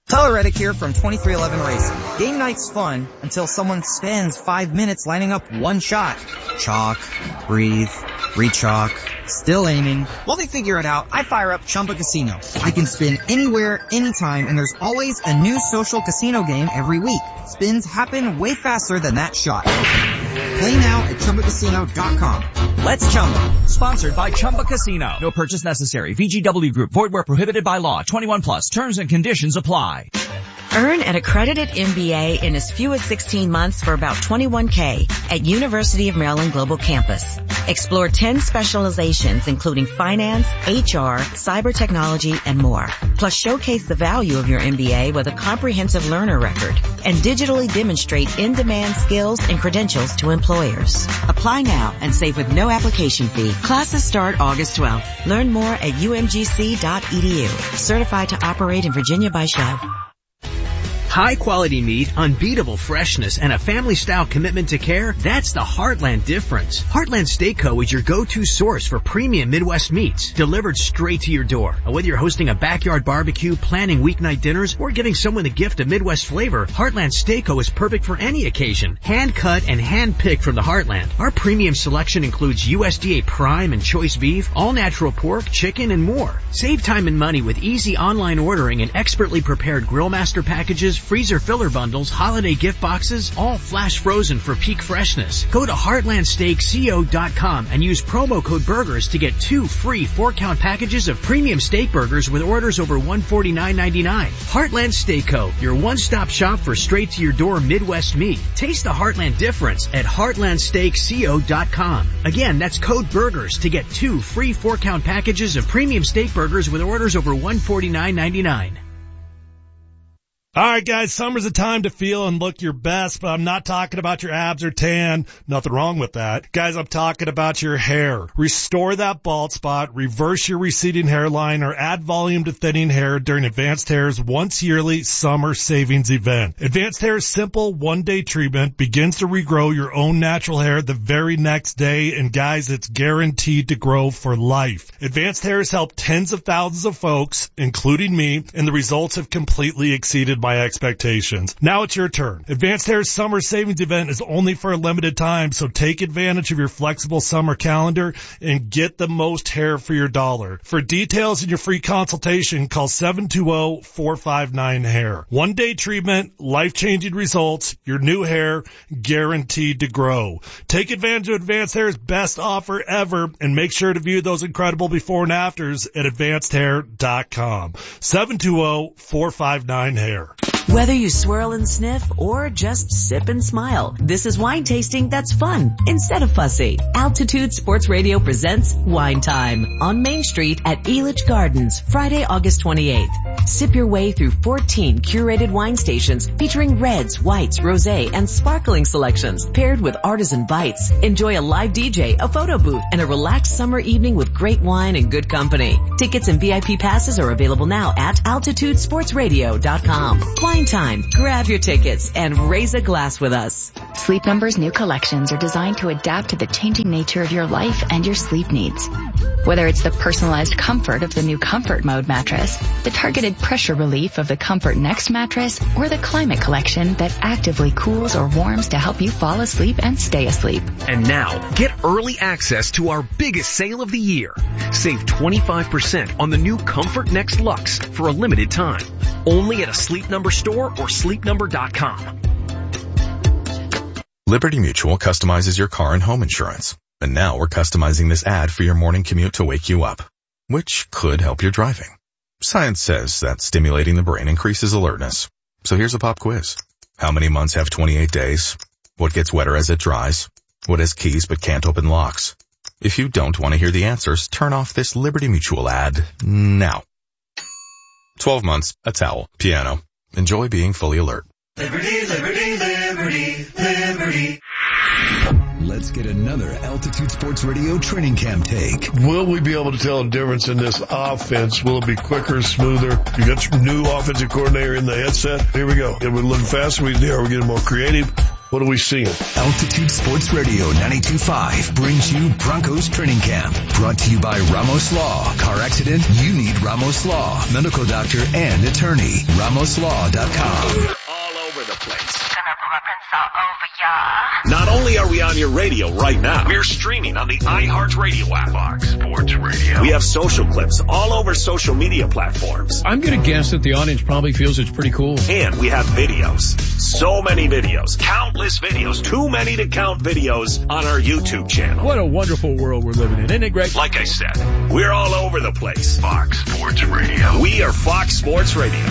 Tyler Reddick here from 2311 Racing. Game night's fun until someone spends 5 minutes lining up one shot. Chalk, breathe, re-chalk, still aiming. While they figure it out, I fire up Chumba Casino. I can spin anywhere, anytime, and there's always a new social casino game every week. Spins happen way faster than that shot. Play now at ChumbaCasino.com. Let's Chumba. Sponsored by Chumba Casino. No purchase necessary. VGW Group. Void where prohibited by law. 21 plus. Terms and conditions apply. Earn an accredited MBA in as few as 16 months for about $21K at University of Maryland Global Campus. Explore 10 specializations including finance, HR, cyber technology, and more. Plus showcase the value of your MBA with a comprehensive learner record and digitally demonstrate in-demand skills and credentials to employers. Apply now and save with no application fee. Classes start August 12th. Learn more at umgc.edu. Certified to operate in Virginia by Shell. High quality meat, unbeatable freshness, and a family-style commitment to care, that's the Heartland difference. Heartland Steak Co. is your go-to source for premium Midwest meats, delivered straight to your door. Whether you're hosting a backyard barbecue, planning weeknight dinners, or giving someone the gift of Midwest flavor, Heartland Steak Co. is perfect for any occasion. Hand-cut and hand-picked from the Heartland. Our premium selection includes USDA prime and choice beef, all-natural pork, chicken, and more. Save time and money with easy online ordering and expertly prepared Grillmaster packages, freezer filler bundles, holiday gift boxes, all flash frozen for peak freshness. Go to heartlandsteakco.com and use promo code BURGERS to get 2 free 4-count packages of premium steak burgers with orders over $149.99. Heartland Steak Co., your one-stop shop for straight-to-your-door Midwest meat. Taste the Heartland difference at heartlandsteakco.com. Again, that's code BURGERS to get 2 free 4-count packages of premium steak burgers with orders over $149.99. All right, guys, summer's a time to feel and look your best, but I'm not talking about your abs or tan. Nothing wrong with that. Guys, I'm talking about your hair. Restore that bald spot, reverse your receding hairline, or add volume to thinning hair during Advanced Hair's once yearly summer savings event. Advanced Hair's simple one-day treatment begins to regrow your own natural hair the very next day, and guys, it's guaranteed to grow for life. Advanced Hair has helped tens of thousands of folks, including me, and the results have completely exceeded my expectations. Now it's your turn. Advanced Hair's summer savings event is only for a limited time, so take advantage of your flexible summer calendar and get the most hair for your dollar. For details and your free consultation, call 720-459-HAIR. One-day treatment, life-changing results, your new hair guaranteed to grow. Take advantage of Advanced Hair's best offer ever and make sure to view those incredible before and afters at advancedhair.com. 720-459-HAIR. Whether you swirl and sniff or just sip and smile, this is wine tasting that's fun instead of fussy. Altitude Sports Radio presents Wine Time on Main Street at Elitch Gardens, Friday, August 28th. Sip your way through 14 curated wine stations featuring reds, whites, rosé, and sparkling selections paired with artisan bites. Enjoy a live DJ, a photo booth, and a relaxed summer evening with great wine and good company. Tickets and VIP passes are available now at altitudesportsradio.com. Wine Time. Grab your tickets and raise a glass with us. Sleep Number's new collections are designed to adapt to the changing nature of your life and your sleep needs. Whether it's the personalized comfort of the new Comfort Mode mattress, the targeted pressure relief of the Comfort Next mattress, or the Climate Collection that actively cools or warms to help you fall asleep and stay asleep. And now, get early access to our biggest sale of the year. Save 25% on the new Comfort Next Luxe for a limited time. Only at a Sleep Number store or sleepnumber.com. Liberty Mutual customizes your car and home insurance. And now we're customizing this ad for your morning commute to wake you up, which could help your driving. Science says that stimulating the brain increases alertness. So here's a pop quiz. How many months have 28 days? What gets wetter as it dries? What has keys but can't open locks? If you don't want to hear the answers, turn off this Liberty Mutual ad now. 12 months, a towel, piano. Enjoy being fully alert. Liberty, liberty, liberty, liberty. Let's get another Altitude Sports Radio training camp take. Will we be able to tell a difference in this offense? Will it be quicker, smoother? You got your new offensive coordinator in the headset. Here we go. Are we looking faster? Are we getting more creative? What are we seeing? Altitude Sports Radio 92.5 brings you Broncos Training Camp. Brought to you by Ramos Law. Car accident? You need Ramos Law. Medical doctor and attorney. RamosLaw.com. All over the place. Not only are we on your radio right now, we're streaming on the iHeartRadio app. Fox Sports Radio. We have social clips all over social media platforms. I'm going to guess that the audience probably feels it's pretty cool. And we have videos. So many videos. Countless videos. Too many to count videos on our YouTube channel. What a wonderful world we're living in. Isn't it great? Like I said, we're all over the place. Fox Sports Radio. We are Fox Sports Radio.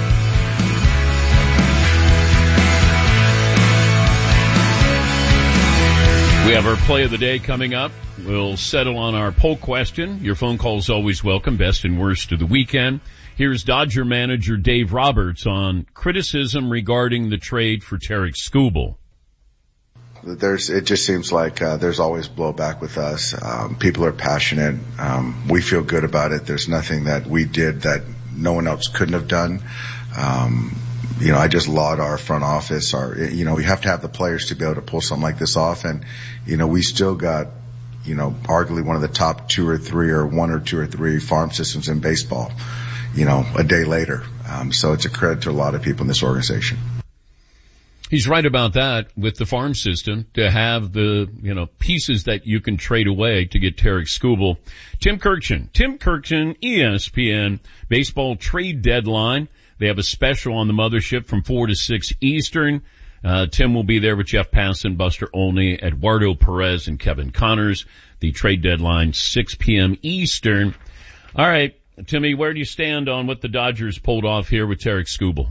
We have our play of the day coming up. We'll settle on our poll question. Your phone call is always welcome, best and worst of the weekend. Here's Dodger manager Dave Roberts on criticism regarding the trade for Tarek Skubal. It just seems like there's always blowback with us. People are passionate. We feel good about it. There's nothing that we did that no one else couldn't have done. I just laud our front office. We have to have the players to be able to pull something like this off. And, we still got, arguably one of the top one or two or three farm systems in baseball, a day later. So it's a credit to a lot of people in this organization. He's right about that with the farm system to have the, pieces that you can trade away to get Tarek Skubal. Tim Kurkjian, ESPN baseball trade deadline. They have a special on the mothership from 4 to 6 Eastern. Tim will be there with Jeff Passan, Buster Olney, Eduardo Perez, and Kevin Connors. The trade deadline, 6 p.m. Eastern. All right, Timmy, where do you stand on what the Dodgers pulled off here with Tarek Skubal?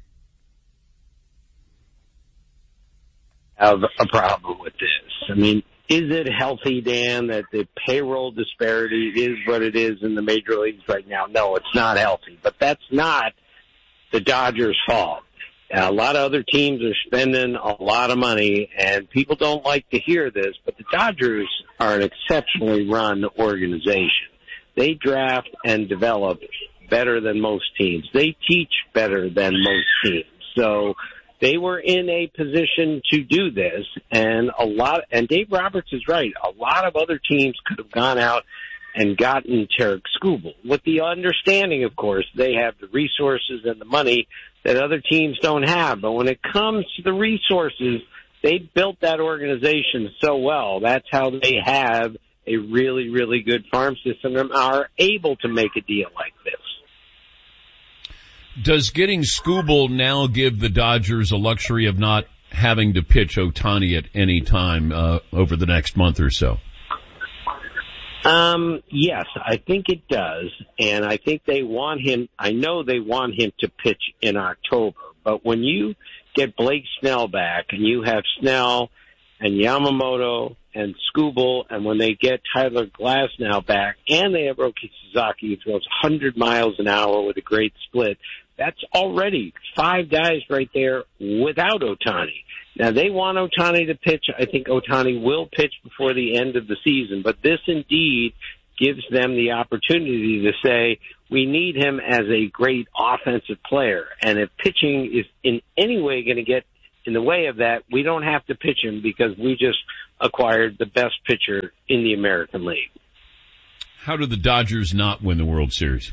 I have a problem with this. I mean, is it healthy, Dan, that the payroll disparity is what it is in the major leagues right now? No, it's not healthy, but that's not the Dodgers' fault. A lot of other teams are spending a lot of money, and people don't like to hear this, but the Dodgers are an exceptionally run organization. They draft and develop better than most teams. They teach better than most teams. So they were in a position to do this, and Dave Roberts is right, a lot of other teams could have gone out and gotten Tarek Skubal, with the understanding, of course, they have the resources and the money that other teams don't have. But when it comes to the resources, they built that organization so well. That's how they have a really, really good farm system and are able to make a deal like this. Does getting Skubal now give the Dodgers a luxury of not having to pitch Ohtani at any time over the next month or so? Yes, I think it does. And I think they want him, I know they want him to pitch in October. But when you get Blake Snell back and you have Snell and Yamamoto and Skubal, and when they get Tyler Glasnow back and they have Roki Sasaki, who throws 100 miles an hour with a great split, that's already 5 guys right there without Ohtani. Now, they want Ohtani to pitch. I think Ohtani will pitch before the end of the season, but this indeed gives them the opportunity to say, we need him as a great offensive player. And if pitching is in any way going to get in the way of that, we don't have to pitch him because we just acquired the best pitcher in the American League. How do the Dodgers not win the World Series?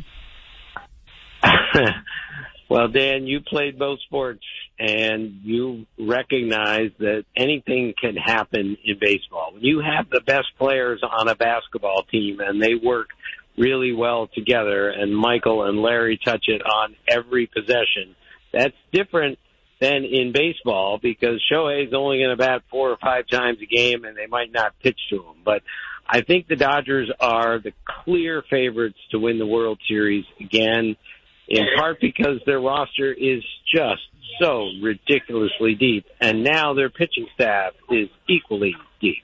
Well, Dan, you played both sports, and you recognize that anything can happen in baseball. When you have the best players on a basketball team and they work really well together, and Michael and Larry touch it on every possession, that's different than in baseball because Shohei's only going to bat 4 or 5 times a game, and they might not pitch to him. But I think the Dodgers are the clear favorites to win the World Series again, in part because their roster is just so ridiculously deep, and now their pitching staff is equally deep.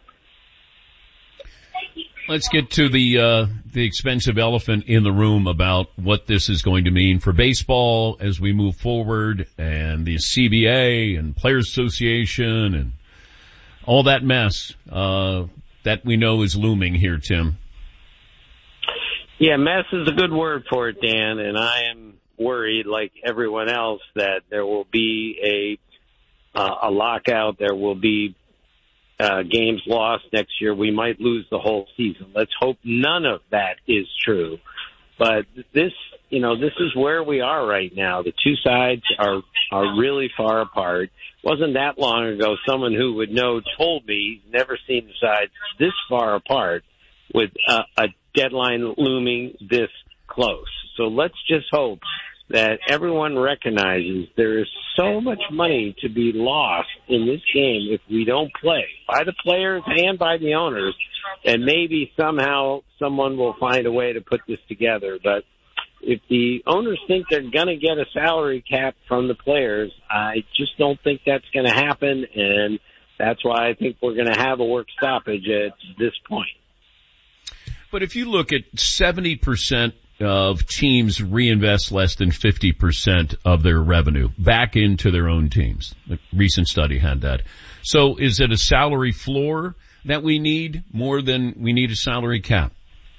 Let's get to the expensive elephant in the room about what this is going to mean for baseball as we move forward, and the CBA and Players Association and all that mess that we know is looming here, Tim. Yeah, mess is a good word for it, Dan, and I am worried, like everyone else, that there will be a lockout. There will be games lost next year. We might lose the whole season. Let's hope none of that is true. But this is where we are right now. The two sides are really far apart. It wasn't that long ago someone who would know told me he's never seen the sides this far apart with a deadline looming this close. So let's just hope that everyone recognizes there is so much money to be lost in this game if we don't play, by the players and by the owners, and maybe somehow someone will find a way to put this together. But if the owners think they're going to get a salary cap from the players, I just don't think that's going to happen, and that's why I think we're going to have a work stoppage at this point. But if you look at 70% of teams reinvest less than 50% of their revenue back into their own teams. The recent study had that. So is it a salary floor that we need more than we need a salary cap?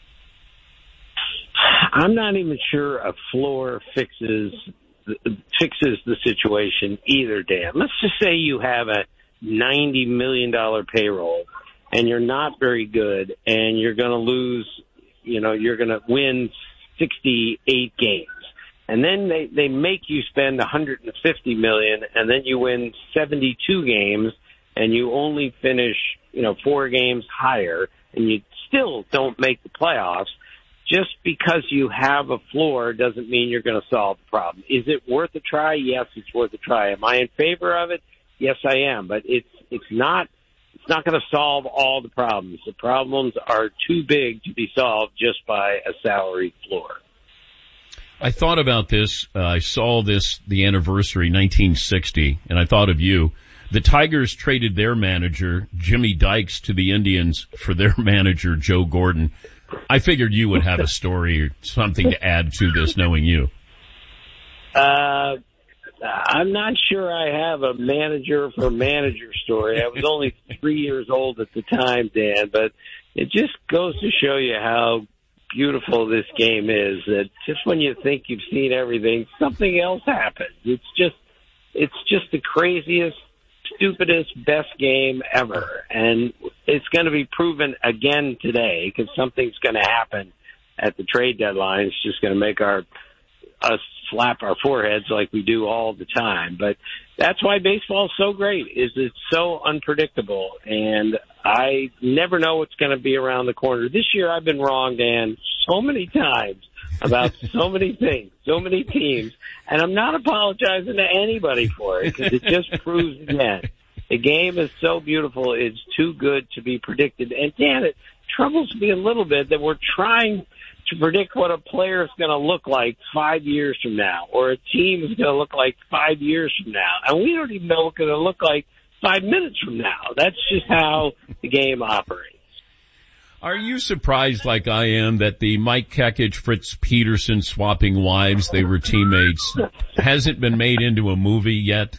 I'm not even sure a floor fixes the situation either, Dan. Let's just say you have a $90 million payroll and you're not very good and you're going to lose, you're going to win 68 games. And then they make you spend $150 million and then you win 72 games and you only finish, 4 games higher and you still don't make the playoffs. Just because you have a floor doesn't mean you're going to solve the problem. Is it worth a try? Yes, it's worth a try. Am I in favor of it? Yes, I am. But it's not going to solve all the problems. The problems are too big to be solved just by a salary floor. I thought about this. I saw the anniversary, 1960, and I thought of you. The Tigers traded their manager, Jimmy Dykes, to the Indians for their manager, Joe Gordon. I figured you would have a story or something to add to this, knowing you. I'm not sure I have a manager for manager story. I was only 3 years old at the time, Dan, but it just goes to show you how beautiful this game is, that just when you think you've seen everything, something else happens. It's just the craziest, stupidest, best game ever. And it's going to be proven again today because something's going to happen at the trade deadline. It's just going to make us slap our foreheads like we do all the time. But that's why baseball is so great, is it's so unpredictable. And I never know what's going to be around the corner. This year I've been wrong, Dan, so many times about so many things, so many teams. And I'm not apologizing to anybody for it because it just proves again. The game is so beautiful, it's too good to be predicted. And Dan, it troubles me a little bit that we're trying to predict what a player is going to look like 5 years from now, or a team is going to look like 5 years from now. And we don't even know what it's going to look like 5 minutes from now. That's just how the game operates. Are you surprised, like I am, that the Mike Kekich, Fritz Peterson swapping wives, they were teammates, hasn't been made into a movie yet?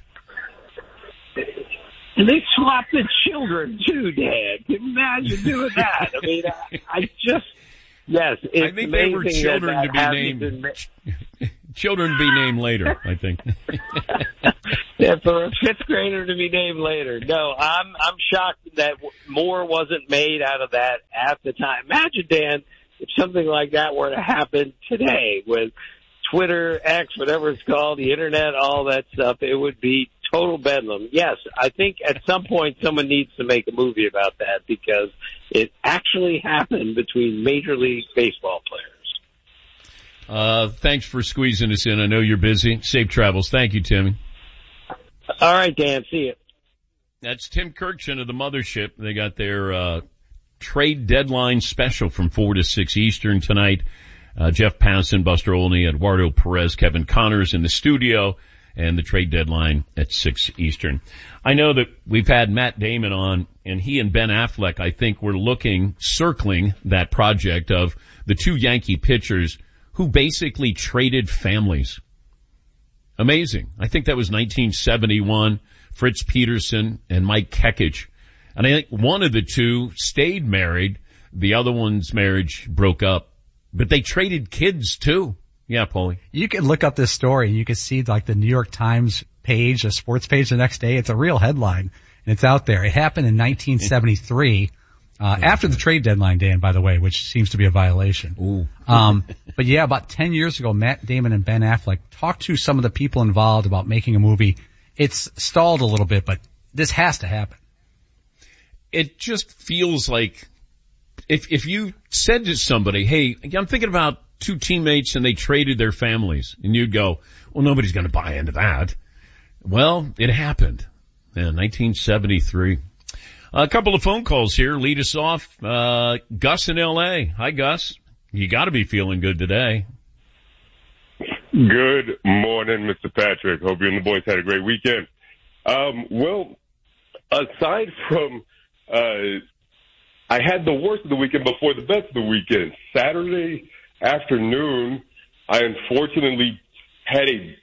And they swapped the children too, Dad. Can you imagine doing that? I mean, yes, it's I think they were children to be named. Children to be named later, I think. Yeah, for a fifth grader to be named later. No, I'm shocked that more wasn't made out of that at the time. Imagine, Dan, if something like that were to happen today with Twitter, X, whatever it's called, the internet, all that stuff, it would be total bedlam. Yes, I think at some point someone needs to make a movie about that because it actually happened between Major League Baseball players. Thanks for squeezing us in. I know you're busy. Safe travels. Thank you, Timmy. All right, Dan. See you. That's Tim Kurkjian of the Mothership. They got their trade deadline special from 4 to 6 Eastern tonight. Jeff Passan, Buster Olney, Eduardo Perez, Kevin Connors in the studio, and the trade deadline at 6 Eastern. I know that we've had Matt Damon on, and he and Ben Affleck, I think, were circling that project of the two Yankee pitchers who basically traded families. Amazing. I think that was 1971, Fritz Peterson and Mike Kekich. And I think one of the two stayed married. The other one's marriage broke up. But they traded kids too. Yeah, Paulie. You can look up this story and you can see like the New York Times page, a sports page the next day. It's a real headline, and it's out there. It happened in 1973, after the trade deadline, Dan, by the way, which seems to be a violation. Ooh. But yeah, about 10 years ago, Matt Damon and Ben Affleck talked to some of the people involved about making a movie. It's stalled a little bit, but this has to happen. It just feels like if you said to somebody, hey, I'm thinking about two teammates and they traded their families, and you'd go, well, nobody's going to buy into that. Well, it happened in 1973. A couple of phone calls here. Lead us off. Gus in L.A. Hi, Gus. You got to be feeling good today. Good morning, Mr. Patrick. Hope you and the boys had a great weekend. Well, aside from, I had the worst of the weekend before the best of the weekend. Saturday afternoon, I unfortunately had a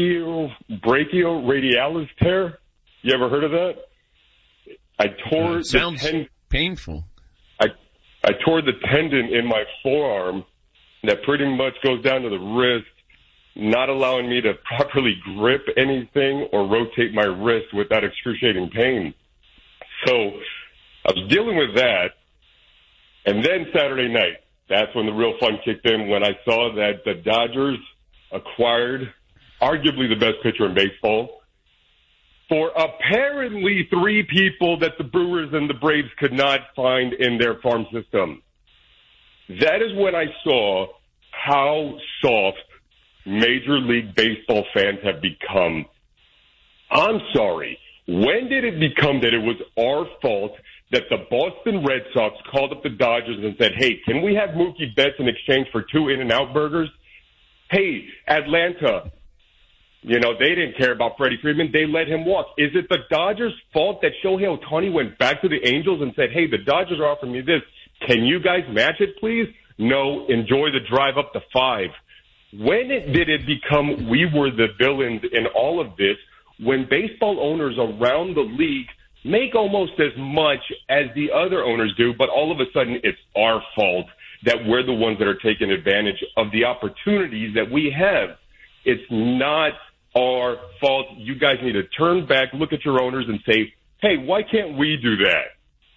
brachioradialis tear. You ever heard of that? I tore sounds painful. I tore the tendon in my forearm that pretty much goes down to the wrist, not allowing me to properly grip anything or rotate my wrist without excruciating pain. So I was dealing with that. And then Saturday night, that's when the real fun kicked in, when I saw that the Dodgers acquired arguably the best pitcher in baseball for apparently three people that the Brewers and the Braves could not find in their farm system. That is when I saw how soft Major League Baseball fans have become. I'm sorry. When did it become that it was our fault that the Boston Red Sox called up the Dodgers and said, hey, can we have Mookie Betts in exchange for 2 In-N-Out burgers? Hey, Atlanta, you know, they didn't care about Freddie Freeman. They let him walk. Is it the Dodgers' fault that Shohei Ohtani went back to the Angels and said, hey, the Dodgers are offering me this. Can you guys match it, please? No, enjoy the drive up to 5. When did it become we were the villains in all of this, when baseball owners around the league make almost as much as the other owners do, but all of a sudden it's our fault that we're the ones that are taking advantage of the opportunities that we have? It's not our fault. You guys need to turn back, look at your owners and say, hey, why can't we do that?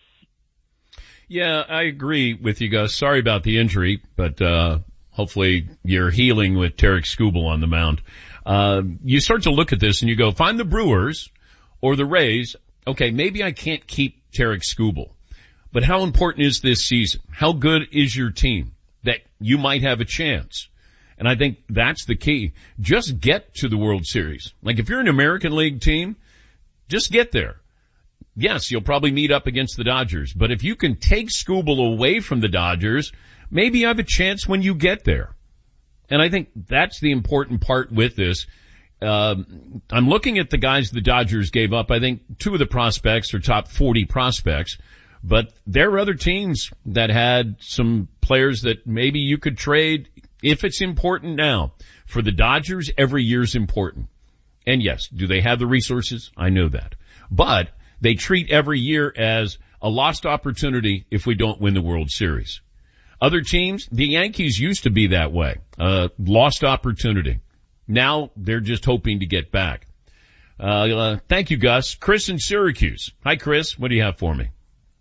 Yeah, I agree with you guys. Sorry about the injury, but hopefully you're healing with Tarek Skubal on the mound. You start to look at this and you go, find the Brewers or the Rays. Okay, maybe I can't keep Tarek Skubal, but how important is this season? How good is your team that you might have a chance? And I think that's the key. Just get to the World Series. Like if you're an American League team, just get there. Yes, you'll probably meet up against the Dodgers, but if you can take Skubal away from the Dodgers, maybe you have a chance when you get there. And I think that's the important part with this. I'm looking at the guys the Dodgers gave up. I think 2 of the prospects are top 40 prospects, but there are other teams that had some players that maybe you could trade if it's important now. For the Dodgers, every year's important. And yes, do they have the resources? I know that. But they treat every year as a lost opportunity if we don't win the World Series. Other teams, the Yankees used to be that way. Lost opportunity. Now they're just hoping to get back. Thank you, Gus. Chris in Syracuse. Hi, Chris. What do you have for me?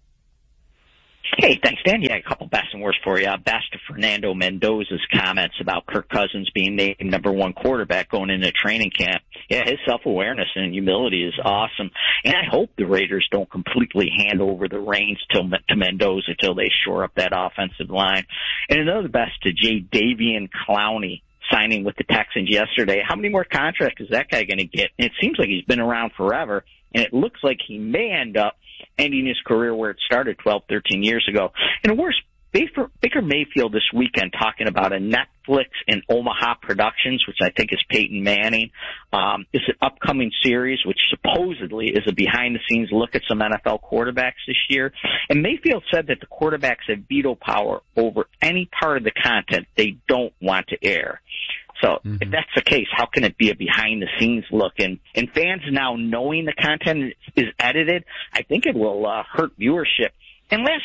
Hey, thanks, Dan. Yeah, a couple best and worst for you. Best to Fernando Mendoza's comments about Kirk Cousins being named #1 quarterback going into training camp. Yeah, his self-awareness and humility is awesome. And I hope the Raiders don't completely hand over the reins to Mendoza till they shore up that offensive line. And another best to Jadeveon Clowney, signing with the Texans yesterday. How many more contracts is that guy going to get? And it seems like he's been around forever, and it looks like he may end up ending his career where it started 12, 13 years ago. And worse, Baker Mayfield this weekend talking about a Netflix and Omaha Productions, which I think is Peyton Manning. It's an upcoming series, which supposedly is a behind-the-scenes look at some NFL quarterbacks this year. And Mayfield said that the quarterbacks have veto power over any part of the content they don't want to air. So if that's the case, how can it be a behind-the-scenes look? And fans now knowing the content is edited, I think it will hurt viewership. And lastly,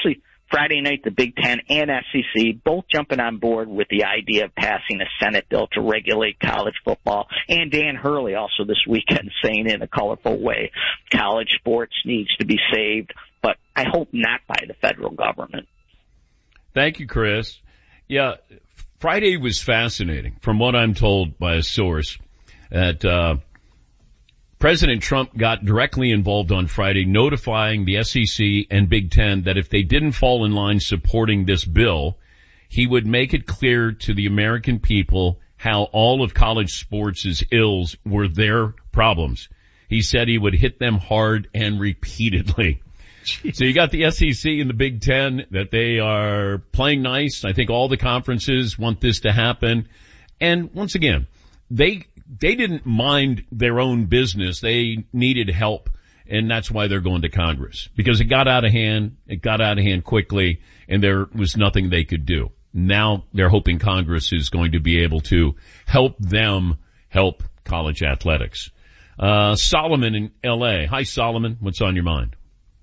Friday night, the Big Ten and SEC both jumping on board with the idea of passing a Senate bill to regulate college football. And Dan Hurley also this weekend saying in a colorful way, college sports needs to be saved, but I hope not by the federal government. Thank you, Chris. Yeah, Friday was fascinating from what I'm told by a source that, President Trump got directly involved on Friday, notifying the SEC and Big Ten that if they didn't fall in line supporting this bill, he would make it clear to the American people how all of college sports' ills were their problems. He said he would hit them hard and repeatedly. Jeez. So you got the SEC and the Big Ten that they are playing nice. I think all the conferences want this to happen. And once again, they didn't mind their own business. They needed help, and that's why they're going to Congress. Because it got out of hand quickly, and there was nothing they could do. Now they're hoping Congress is going to be able to help them help college athletics. Solomon in L.A. Hi, Solomon. What's on your mind?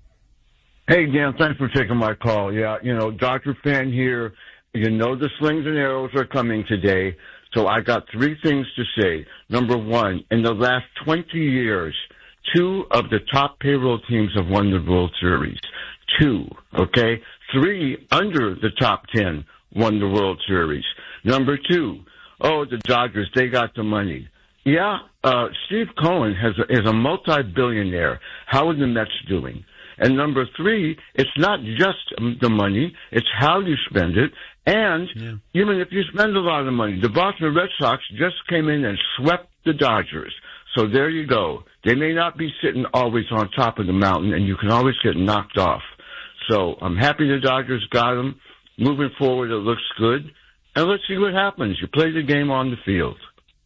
Hey, Dan, thanks for taking my call. Yeah, Dr. Fan here. The slings and arrows are coming today. So I got three things to say. Number one, in the last 20 years, 2 of the top payroll teams have won the World Series. 2, okay? 3 under the top 10 won the World Series. Number 2, the Dodgers, they got the money. Yeah, Steve Cohen is a multi-billionaire. How are the Mets doing? And number 3, it's not just the money, it's how you spend it. And even if you spend a lot of money, the Boston Red Sox just came in and swept the Dodgers. So there you go. They may not be sitting always on top of the mountain, and you can always get knocked off. So I'm happy the Dodgers got them. Moving forward, it looks good. And let's see what happens. You play the game on the field.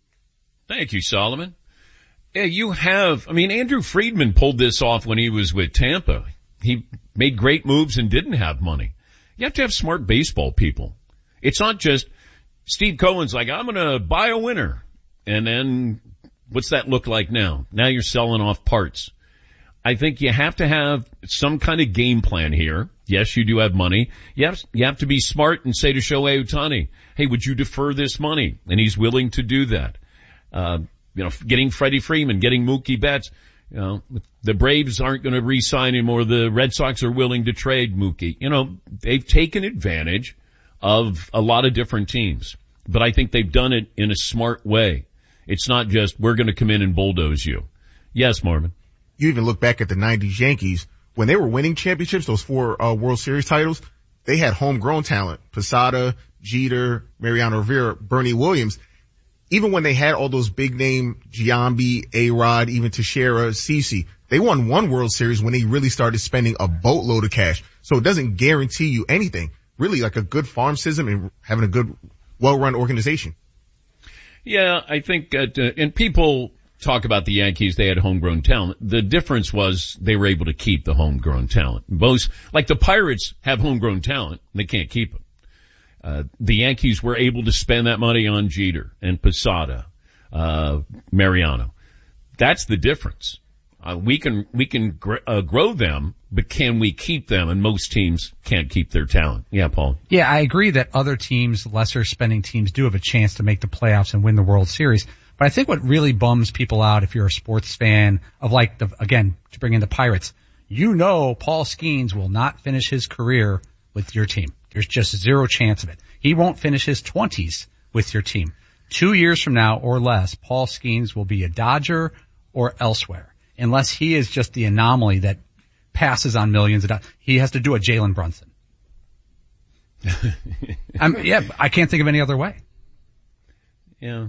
Thank you, Solomon. Yeah, Andrew Friedman pulled this off when he was with Tampa. He made great moves and didn't have money. You have to have smart baseball people. It's not just Steve Cohen's like, I'm going to buy a winner. And then what's that look like now? Now you're selling off parts. I think you have to have some kind of game plan here. Yes, you do have money. You have to be smart and say to Shohei Ohtani, hey, would you defer this money? And he's willing to do that. Getting Freddie Freeman, getting Mookie Betts. The Braves aren't going to re-sign him, or the Red Sox are willing to trade Mookie. They've taken advantage of a lot of different teams, but I think they've done it in a smart way. It's not just, we're going to come in and bulldoze you. Yes, Marvin. You even look back at the 90s Yankees. When they were winning championships, those 4 World Series titles, they had homegrown talent. Posada, Jeter, Mariano Rivera, Bernie Williams. Even when they had all those big name Giambi, A-Rod, even Teixeira, CeCe, they won 1 World Series when they really started spending a boatload of cash. So it doesn't guarantee you anything. Really, like a good farm system and having a good, well-run organization. Yeah, I think and people talk about the Yankees, they had homegrown talent. The difference was they were able to keep the homegrown talent. Most, like the Pirates have homegrown talent, they can't keep it. The Yankees were able to spend that money on Jeter and Posada, Mariano. That's the difference. We can grow them, but can we keep them? And most teams can't keep their talent. Yeah, Paul. Yeah, I agree that other teams, lesser spending teams, do have a chance to make the playoffs and win the World Series. But I think what really bums people out, if you're a sports fan of again, to bring in the Pirates, Paul Skeens will not finish his career with your team. There's just zero chance of it. He won't finish his 20s with your team. 2 years from now or less, Paul Skeens will be a Dodger or elsewhere, unless he is just the anomaly that passes on millions of dollars. He has to do a Jalen Brunson. I can't think of any other way. Yeah.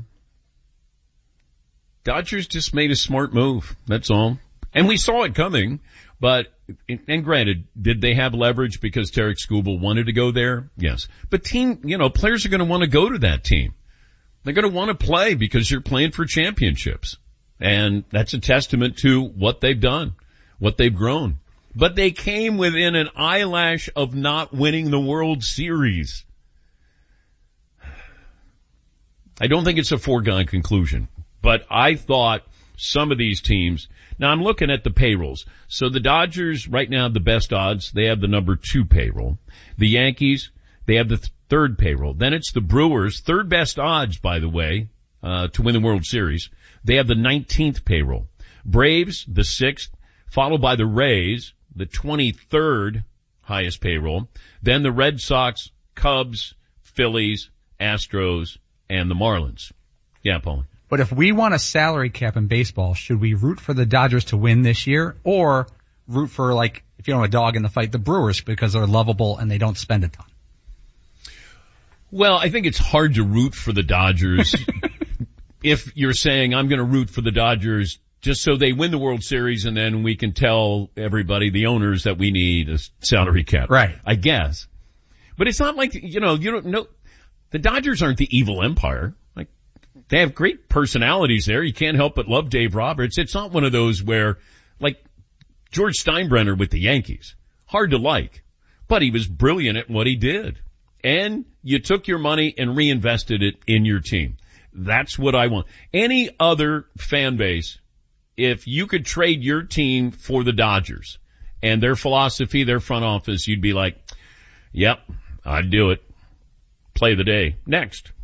Dodgers just made a smart move. That's all. And we saw it coming, and granted, did they have leverage because Tarek Skubal wanted to go there? Yes. But players are going to want to go to that team. They're going to want to play because you're playing for championships. And that's a testament to what they've done, what they've grown. But they came within an eyelash of not winning the World Series. I don't think it's a foregone conclusion, but I thought some of these teams. Now I'm looking at the payrolls. So the Dodgers right now have the best odds. They have the number 2 payroll. The Yankees, they have the third payroll. Then it's the Brewers, third best odds, by the way, to win the World Series. They have the 19th payroll. Braves, the 6th, followed by the Rays, the 23rd highest payroll. Then the Red Sox, Cubs, Phillies, Astros, and the Marlins. Yeah, Paul. But if we want a salary cap in baseball, should we root for the Dodgers to win this year, or root for, like, if you don't have a dog in the fight, the Brewers, because they're lovable and they don't spend a ton? Well, I think it's hard to root for the Dodgers if you're saying I'm going to root for the Dodgers just so they win the World Series and then we can tell everybody, the owners, that we need a salary cap. Right. I guess. But it's not like, you don't know, the Dodgers aren't the evil empire. Like, they have great personalities there. You can't help but love Dave Roberts. It's not one of those where, like, George Steinbrenner with the Yankees. Hard to like. But he was brilliant at what he did. And you took your money and reinvested it in your team. That's what I want. Any other fan base, if you could trade your team for the Dodgers and their philosophy, their front office, you'd be like, yep, I'd do it. Play the day. Next.